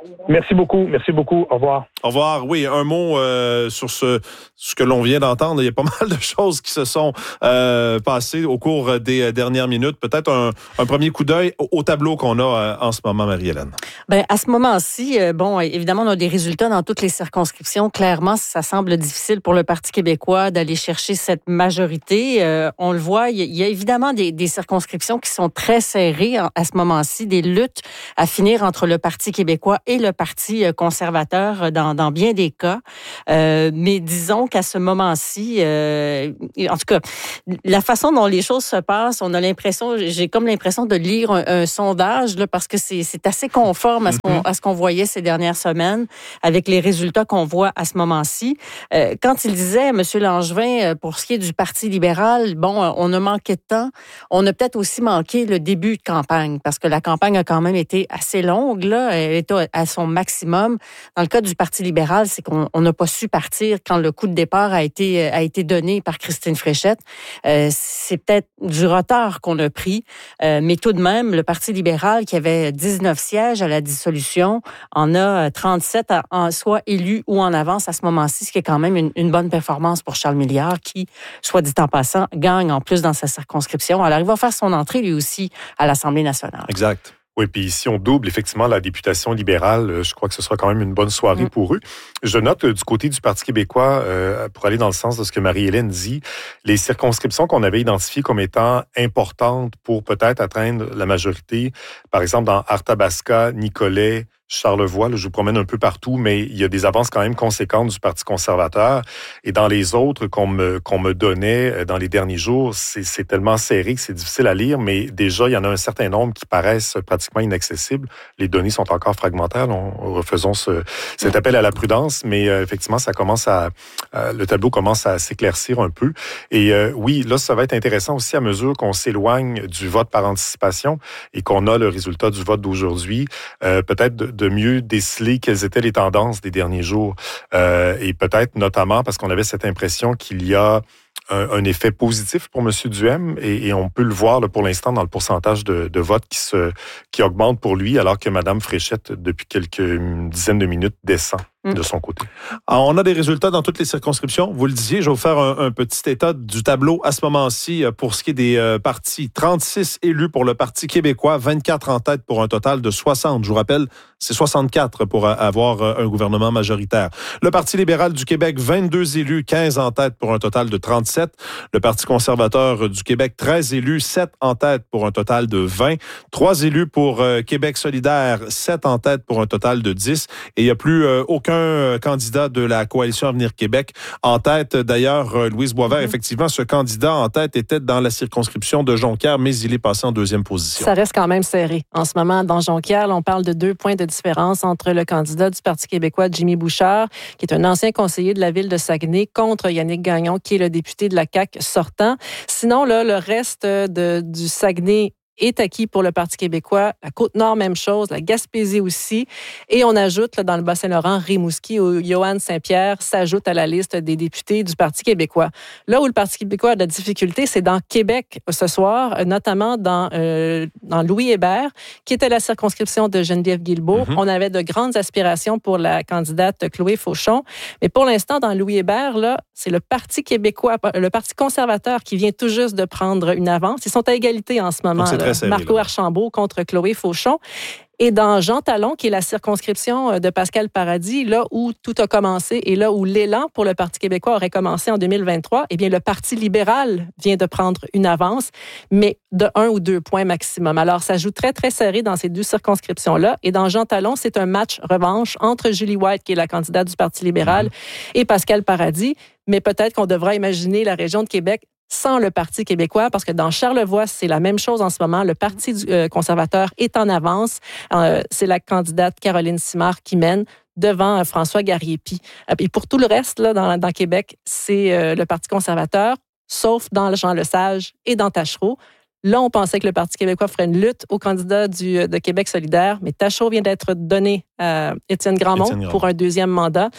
Merci beaucoup. Merci beaucoup. Au revoir. Au revoir. Oui, un mot euh, sur ce, ce que l'on vient d'entendre. Il y a pas mal de choses qui se sont euh, passées au cours des dernières minutes. Peut-être un, un premier coup d'œil au, au tableau qu'on a euh, en ce moment, Marie-Hélène. Bien, à ce moment-ci, euh, bon, évidemment, on a des résultats dans toutes les circonscriptions. Clairement, ça semble difficile pour le Parti québécois d'aller chercher cette majorité. Euh, on le voit, il y, y a évidemment des, des circonscriptions qui sont très serrées à, à ce moment-ci, des luttes à finir entre le Parti québécois et le Parti conservateur dans, dans bien des cas. Euh, mais disons qu'à ce moment-ci, euh, en tout cas, la façon dont les choses se passent, on a l'impression, j'ai comme l'impression de lire un, un sondage là, parce que c'est, c'est assez conforme à ce, qu'on, à ce qu'on voyait ces dernières semaines avec les résultats qu'on voit à ce moment-ci. Euh, quand il disait, M. Langevin, pour ce qui est du Parti libéral, bon, on a manqué de temps. On a peut-être aussi manqué le début de campagne parce que la campagne a quand même été assez longue, là. Elle était à son maximum. Dans le cas du Parti libéral, c'est qu'on n'a pas su partir quand le coup de départ a été, a été donné par Christine Fréchette. Euh, c'est peut-être du retard qu'on a pris, euh, mais tout de même, le Parti libéral, qui avait dix-neuf sièges à la dissolution, en a trente-sept à, en soit élus ou en avance à ce moment-ci, ce qui est quand même une, une bonne performance pour Charles Milliard, qui, soit dit en passant, gagne en plus dans sa circonscription. Alors, il va faire son entrée, lui aussi, à l'Assemblée nationale. Exact. Oui, puis si on double effectivement la députation libérale, je crois que ce sera quand même une bonne soirée mmh. pour eux. Je note euh, du côté du Parti québécois, euh, pour aller dans le sens de ce que Marie-Hélène dit, les circonscriptions qu'on avait identifiées comme étant importantes pour peut-être atteindre la majorité, par exemple dans Arthabasca, Nicolet, Charlevoix, là, je vous promène un peu partout, mais il y a des avances quand même conséquentes du Parti conservateur. Et dans les autres qu'on me, qu'on me donnait dans les derniers jours, c'est, c'est tellement serré que c'est difficile à lire, mais déjà, il y en a un certain nombre qui paraissent pratiquement inaccessibles. Les données sont encore fragmentaires. On, refaisons ce, cet appel à la prudence, mais euh, effectivement, ça commence à, euh, le tableau commence à s'éclaircir un peu. Et euh, oui, là, ça va être intéressant aussi à mesure qu'on s'éloigne du vote par anticipation et qu'on a le résultat du vote d'aujourd'hui, euh, peut-être de, de mieux déceler quelles étaient les tendances des derniers jours. Euh, et peut-être notamment parce qu'on avait cette impression qu'il y a un, un effet positif pour M. Duhem et, et on peut le voir là, pour l'instant dans le pourcentage de, de votes qui, se, qui augmente pour lui alors que Mme Fréchette, depuis quelques dizaines de minutes, descend de son côté. Alors, on a des résultats dans toutes les circonscriptions. Vous le disiez, je vais vous faire un, un petit état du tableau à ce moment-ci pour ce qui est des euh, partis. trente-six élus pour le Parti québécois, vingt-quatre en tête pour un total de soixante. Je vous rappelle, c'est soixante-quatre pour avoir un gouvernement majoritaire. Le Parti libéral du Québec, vingt-deux élus, quinze en tête pour un total de trente-sept. Le Parti conservateur du Québec, treize élus, sept en tête pour un total de vingt. trois élus pour euh, Québec solidaire, sept en tête pour un total de dix. Et il n'y a plus euh, aucun un candidat de la Coalition Avenir Québec en tête. D'ailleurs, Louise Boisvert, mm-hmm. effectivement, ce candidat en tête était dans la circonscription de Jonquière, mais il est passé en deuxième position. Ça reste quand même serré. En ce moment, dans Jonquière, on parle de deux points de différence entre le candidat du Parti québécois, Jimmy Bouchard, qui est un ancien conseiller de la ville de Saguenay, contre Yannick Gagnon, qui est le député de la C A Q sortant. Sinon, là, le reste de, du Saguenay est acquis pour le Parti québécois. La Côte-Nord, même chose. La Gaspésie aussi. Et on ajoute là, dans le Bas-Saint-Laurent, Rimouski, où Yohann Saint-Pierre s'ajoute à la liste des députés du Parti québécois. Là où le Parti québécois a de la difficulté, c'est dans Québec ce soir, notamment dans, euh, dans Louis-Hébert, qui était la circonscription de Geneviève Guilbeault. Mm-hmm. On avait de grandes aspirations pour la candidate Chloé Fauchon. Mais pour l'instant, dans Louis-Hébert, là, c'est le Parti québécois, le Parti conservateur qui vient tout juste de prendre une avance. Ils sont à égalité en ce moment. Serré, Marco là. Archambault contre Chloé Fauchon. Et dans Jean Talon, qui est la circonscription de Pascal Paradis, là où tout a commencé et là où l'élan pour le Parti québécois aurait commencé en deux mille vingt-trois, eh bien, le Parti libéral vient de prendre une avance, mais de un ou deux points maximum. Alors, ça joue très, très serré dans ces deux circonscriptions-là. Et dans Jean Talon, c'est un match revanche entre Julie White, qui est la candidate du Parti libéral, mmh. et Pascal Paradis. Mais peut-être qu'on devra imaginer la région de Québec sans le Parti québécois, parce que dans Charlevoix, c'est la même chose en ce moment. Le Parti euh, conservateur est en avance. Euh, c'est la candidate Caroline Simard qui mène devant euh, François Garriépi. Et pour tout le reste, là, dans, dans Québec, c'est euh, le Parti conservateur, sauf dans Jean-Lesage et dans Tachereau. Là, on pensait que le Parti québécois ferait une lutte au candidat du, de Québec solidaire, mais Tachereau vient d'être donné à Étienne Grandmont, Étienne Grandmont pour un deuxième mandat.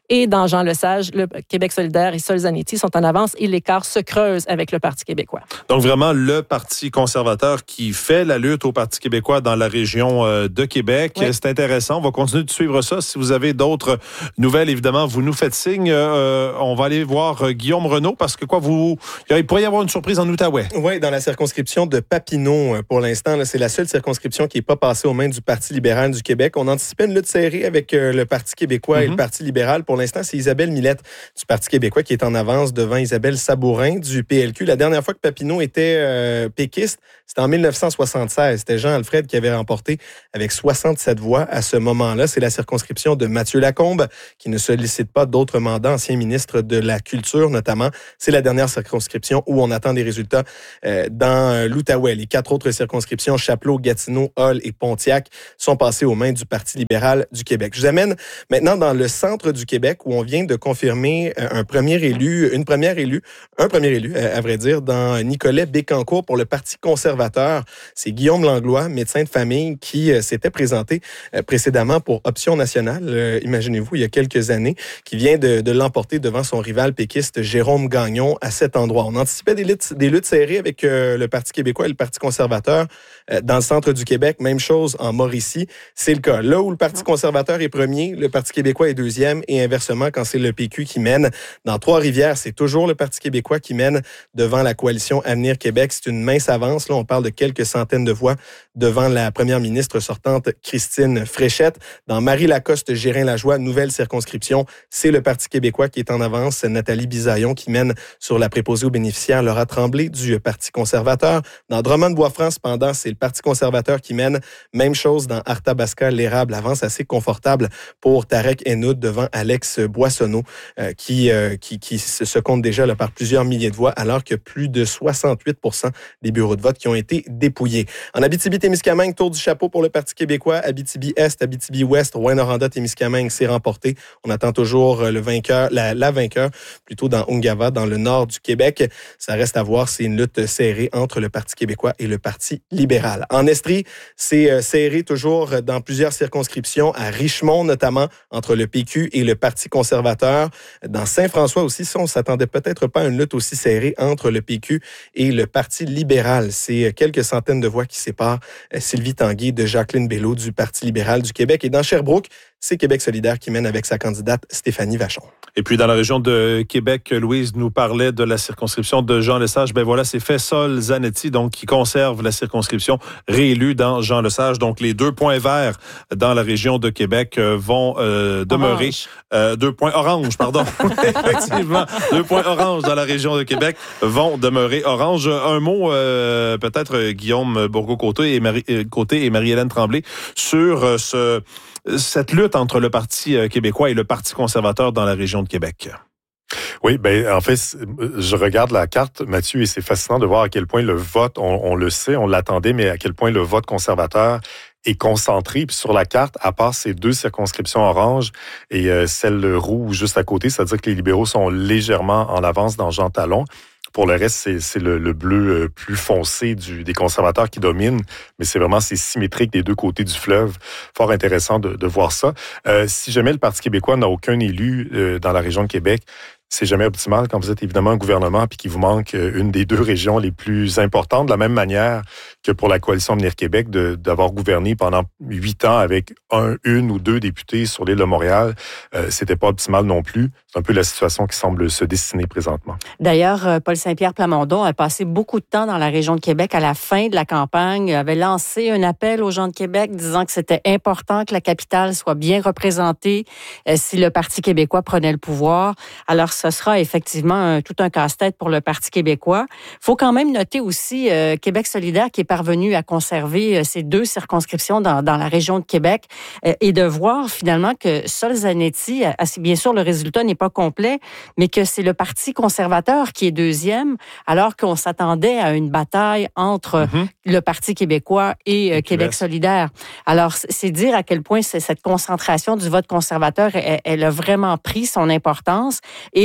Et dans Jean Lesage, le Québec solidaire et Sol Zanetti sont en avance et l'écart se creuse avec le Parti québécois. Donc vraiment, le Parti conservateur qui fait la lutte au Parti québécois dans la région de Québec. Oui. C'est intéressant. On va continuer de suivre ça. Si vous avez d'autres nouvelles, évidemment, vous nous faites signe. Euh, on va aller voir Guillaume Renaud parce que quoi, vous, il pourrait y avoir une surprise en Outaouais. Oui, dans la circonscription de Papineau, pour l'instant, là, c'est la seule circonscription qui n'est pas passée aux mains du Parti libéral du Québec. On anticipait une lutte serrée avec euh, le Parti québécois mm-hmm. et le Parti libéral. Pour l'instant, c'est Isabelle Millette du Parti québécois qui est en avance devant Isabelle Sabourin du P L Q. La dernière fois que Papineau était euh, péquiste, c'était en dix-neuf cent soixante-seize. C'était Jean Alfred qui avait remporté avec soixante-sept voix à ce moment-là. C'est la circonscription de Mathieu Lacombe qui ne sollicite pas d'autres mandats, ancien ministre de la Culture notamment. C'est la dernière circonscription où on attend des résultats euh, dans l'Outaouais. Les quatre autres circonscriptions, Chapleau, Gatineau, Hull et Pontiac, sont passées aux mains du Parti libéral du Québec. Je vous amène maintenant dans le centre du Québec où on vient de confirmer un premier élu, une première élue, un premier élu, à vrai dire, dans Nicolet Bécancour pour le Parti conservateur. C'est Guillaume Langlois, médecin de famille, qui euh, s'était présenté euh, précédemment pour Option nationale, euh, imaginez-vous, il y a quelques années, qui vient de, de l'emporter devant son rival péquiste Jérôme Gagnon à cet endroit. On anticipait des luttes, des luttes serrées avec euh, le Parti québécois et le Parti conservateur euh, dans le centre du Québec. Même chose en Mauricie, c'est le cas. Là où le Parti conservateur est premier, le Parti québécois est deuxième et inversement, quand c'est le P Q qui mène. Dans Trois-Rivières, c'est toujours le Parti québécois qui mène devant la coalition Avenir Québec. C'est une mince avance. Là, on parle de quelques centaines de voix devant la première ministre sortante, Christine Fréchette. Dans Marie-Lacoste-Gérin-Lajoie, nouvelle circonscription, c'est le Parti québécois qui est en avance. Nathalie Bisaillon qui mène sur la préposée aux bénéficiaires, Laura Tremblay du Parti conservateur. Dans Drummond-Bois-Franc, cependant, c'est le Parti conservateur qui mène. Même chose dans Arthabasca, l'érable avance assez confortable pour Tarek Henoud devant Alex Boissonneau, euh, qui, euh, qui, qui se compte déjà là, par plusieurs milliers de voix, alors que plus de soixante-huit pour cent des bureaux de vote qui ont été dépouillés. En Abitibi-Témiscamingue, tour du chapeau pour le Parti québécois. Abitibi-Est, Abitibi-Ouest, Rouyn-Noranda-Témiscamingue, c'est remporté. On attend toujours le vainqueur, la, la vainqueur, plutôt dans Ungava, dans le nord du Québec. Ça reste à voir, c'est une lutte serrée entre le Parti québécois et le Parti libéral. En Estrie, c'est euh, serré toujours dans plusieurs circonscriptions, à Richmond notamment, entre le P Q et le Parti conservateur. Dans Saint-François aussi, ça, on s'attendait peut-être pas à une lutte aussi serrée entre le P Q et le Parti libéral. C'est quelques centaines de voix qui séparent Sylvie Tanguay de Jacqueline Bello du Parti libéral du Québec. Et dans Sherbrooke, c'est Québec solidaire qui mène avec sa candidate Stéphanie Vachon. Et puis dans la région de Québec, Louise nous parlait de la circonscription de Jean Lesage. Ben voilà, c'est fait Sol Zanetti, donc qui conserve la circonscription réélue dans Jean Lesage. Donc les deux points verts dans la région de Québec vont euh, demeurer. Euh, deux points orange, pardon. Effectivement, deux points orange dans la région de Québec vont demeurer orange. Un mot, euh, peut-être Guillaume Bourgault-Côté et, Marie, Côté et Marie-Hélène Tremblay sur ce... cette lutte entre le Parti québécois et le Parti conservateur dans la région de Québec. Oui, ben en fait, je regarde la carte, Mathieu, et c'est fascinant de voir à quel point le vote, on, on le sait, on l'attendait, mais à quel point le vote conservateur est concentré. Puis sur la carte, à part ces deux circonscriptions orange et euh, celle rouge juste à côté, c'est-à-dire que les libéraux sont légèrement en avance dans Jean Talon. Pour le reste, c'est, c'est le, le bleu plus foncé du, des conservateurs qui domine, mais c'est vraiment c'est symétrique des deux côtés du fleuve. Fort intéressant de, de voir ça. Euh, si jamais le Parti québécois n'a aucun élu euh, dans la région de Québec, c'est jamais optimal quand vous êtes évidemment un gouvernement puis qu'il vous manque une des deux régions les plus importantes, de la même manière que pour la coalition Avenir Québec, de, d'avoir gouverné pendant huit ans avec un, une ou deux députés sur l'île de Montréal. Euh, c'était pas optimal non plus. C'est un peu la situation qui semble se dessiner présentement. D'ailleurs, Paul Saint-Pierre Plamondon a passé beaucoup de temps dans la région de Québec à la fin de la campagne, avait lancé un appel aux gens de Québec disant que c'était important que la capitale soit bien représentée euh, si le Parti québécois prenait le pouvoir. Alors, ce sera effectivement un, tout un casse-tête pour le Parti québécois. Il faut quand même noter aussi euh, Québec solidaire qui est parvenu à conserver euh, ces deux circonscriptions dans, dans la région de Québec euh, et de voir finalement que Sol Zanetti, euh, bien sûr le résultat n'est pas complet, mais que c'est le Parti conservateur qui est deuxième, alors qu'on s'attendait à une bataille entre mm-hmm. le Parti québécois et euh, Québec solidaire. Alors, c'est dire à quel point c'est cette concentration du vote conservateur, elle, elle a vraiment pris son importance et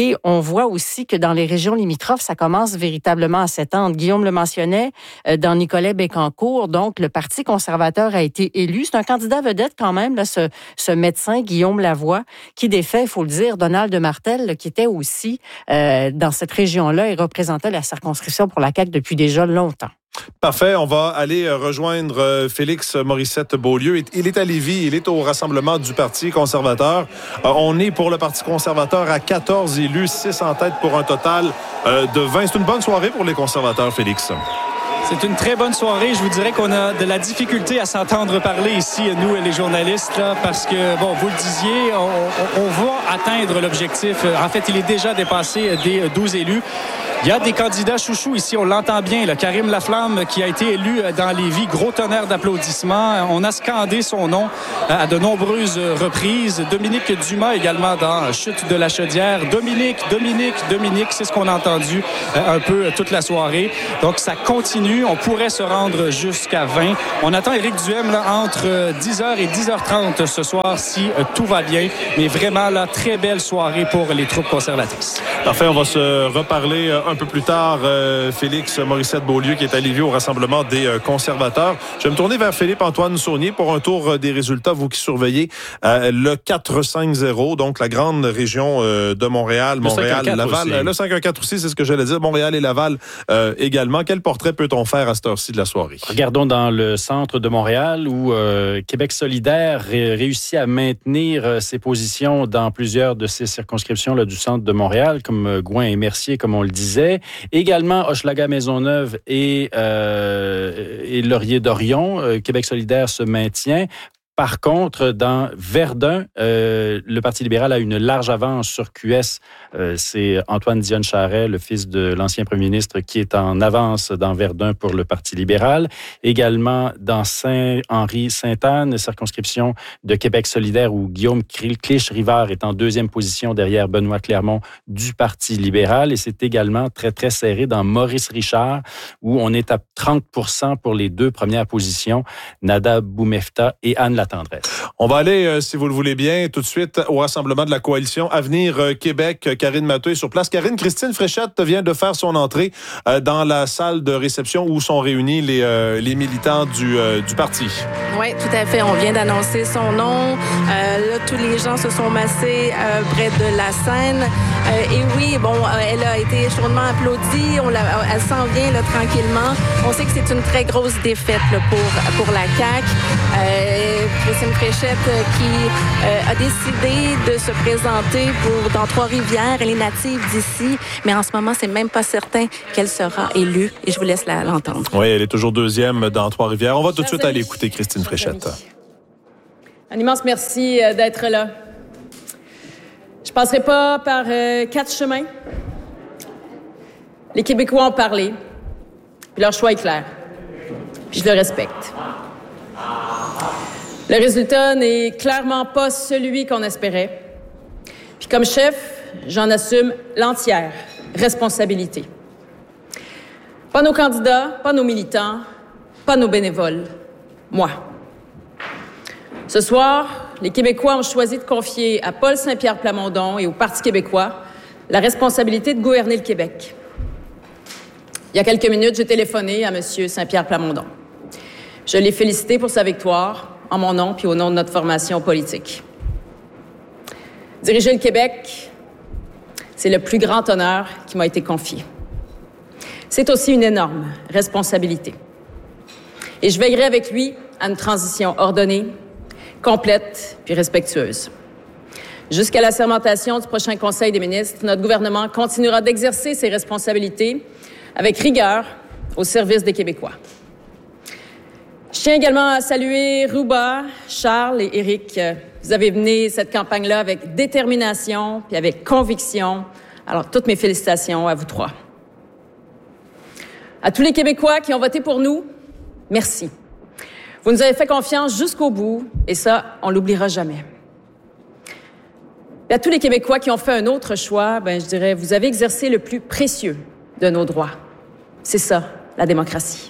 Et on voit aussi que dans les régions limitrophes, ça commence véritablement à s'étendre. Guillaume le mentionnait, euh, dans Nicolet-Bécancour, donc le Parti conservateur a été élu. C'est un candidat vedette quand même, là, ce, ce médecin, Guillaume Lavoie, qui défait, il faut le dire, Donald Martel, là, qui était aussi euh, dans cette région-là et représentait la circonscription pour la C A Q depuis déjà longtemps. Parfait. On va aller rejoindre Félix Morissette-Beaulieu. Il est à Lévis. Il est au rassemblement du Parti conservateur. On est pour le Parti conservateur à quatorze élus, six en tête pour un total de vingt. C'est une bonne soirée pour les conservateurs, Félix. C'est une très bonne soirée. Je vous dirais qu'on a de la difficulté à s'entendre parler ici, nous, les journalistes, là, parce que, bon, vous le disiez, on, on, on va atteindre l'objectif. En fait, il est déjà dépassé des douze élus. Il y a des candidats chouchous ici, on l'entend bien. Là. Karim Laflamme, qui a été élu dans Lévis, gros tonnerre d'applaudissements. On a scandé son nom à de nombreuses reprises. Dominique Dumas également dans Chute de la Chaudière. Dominique, Dominique, Dominique, c'est ce qu'on a entendu un peu toute la soirée. Donc, ça continue. On pourrait se rendre jusqu'à vingt. On attend Éric Duhem là, entre dix heures et dix heures trente ce soir, si tout va bien. Mais vraiment, là, très belle soirée pour les troupes conservatrices. Parfait, on va se reparler un peu plus tard. Euh, Félix Morissette-Beaulieu qui est à Lévis au rassemblement des euh, conservateurs. Je vais me tourner vers Philippe-Antoine Saunier pour un tour euh, des résultats. Vous qui surveillez euh, le quatre cinq zéro, donc la grande région euh, de Montréal, le Montréal, Laval. Aussi. Le cinq un quatre aussi, c'est ce que j'allais dire. Montréal et Laval euh, également. Quel portrait peut-on faire à cette heure-ci de la soirée? Regardons dans le centre de Montréal où euh, Québec solidaire ré- réussit à maintenir euh, ses positions dans plusieurs de ces circonscriptions là, du centre de Montréal, comme euh, Gouin et Mercier, comme on le disait. Également, Hochelaga-Maisonneuve et, euh, et Laurier-Dorion. Euh, Québec solidaire se maintient. Par contre, dans Verdun, euh, le Parti libéral a une large avance sur Q S. Euh, c'est Antoine Dionne-Charest, le fils de l'ancien premier ministre, qui est en avance dans Verdun pour le Parti libéral. Également dans Saint-Henri-Sainte-Anne, circonscription de Québec solidaire, où Guillaume Clich-Rivard est en deuxième position derrière Benoît Clermont du Parti libéral. Et c'est également très, très serré dans Maurice-Richard, où on est à trente pour cent pour les deux premières positions, Nada Boumefta et Anne Latendresse. On va aller, euh, si vous le voulez bien, tout de suite au rassemblement de la coalition Avenir euh, Québec. Karine Matteux est sur place. Karine, Christine Fréchette vient de faire son entrée euh, dans la salle de réception où sont réunis les, euh, les militants du, euh, du parti. Oui, tout à fait. On vient d'annoncer son nom. Euh, là, tous les gens se sont massés euh, près de la scène. Euh, et oui, bon, euh, elle a été chaudement applaudie. On la, elle s'en vient là, tranquillement. On sait que c'est une très grosse défaite là, pour, pour la C A Q. Euh, Christine Fréchette euh, qui euh, a décidé de se présenter pour, dans Trois-Rivières. Elle est native d'ici, mais en ce moment, c'est même pas certain qu'elle sera élue. Et je vous laisse la, l'entendre. Oui, elle est toujours deuxième dans Trois-Rivières. On va tout de suite aller écouter Christine Fréchette. Un immense merci d'être là. Je ne passerai pas par euh, quatre chemins. Les Québécois ont parlé, puis leur choix est clair, puis je le respecte. Le résultat n'est clairement pas celui qu'on espérait. Puis comme chef, j'en assume l'entière responsabilité. Pas nos candidats, pas nos militants, pas nos bénévoles. Moi. Ce soir, les Québécois ont choisi de confier à Paul Saint-Pierre Plamondon et au Parti québécois la responsabilité de gouverner le Québec. Il y a quelques minutes, j'ai téléphoné à M. Saint-Pierre Plamondon. Je l'ai félicité pour sa victoire, en mon nom puis au nom de notre formation politique. Diriger le Québec, c'est le plus grand honneur qui m'a été confié. C'est aussi une énorme responsabilité. Et je veillerai avec lui à une transition ordonnée, complète puis respectueuse. Jusqu'à la sermentation du prochain Conseil des ministres, notre gouvernement continuera d'exercer ses responsabilités avec rigueur au service des Québécois. Je tiens également à saluer Rouba, Charles et Éric. Vous avez mené cette campagne-là avec détermination puis avec conviction. Alors, toutes mes félicitations à vous trois. À tous les Québécois qui ont voté pour nous, merci. Vous nous avez fait confiance jusqu'au bout, et ça, on l'oubliera jamais. Et à tous les Québécois qui ont fait un autre choix, ben, je dirais, vous avez exercé le plus précieux de nos droits. C'est ça, la démocratie.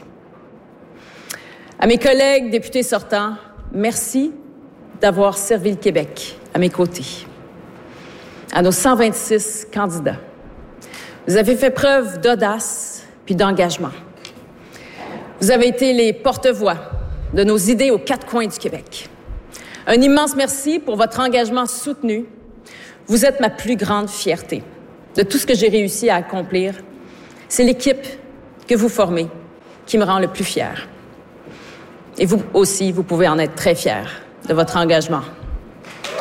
À mes collègues députés sortants, merci d'avoir servi le Québec à mes côtés. à nos cent vingt-six candidats. Vous avez fait preuve d'audace puis d'engagement. Vous avez été les porte-voix de nos idées aux quatre coins du Québec. Un immense merci pour votre engagement soutenu. Vous êtes ma plus grande fierté. De tout ce que j'ai réussi à accomplir, c'est l'équipe que vous formez qui me rend le plus fier. Et vous aussi, vous pouvez en être très fiers de votre engagement.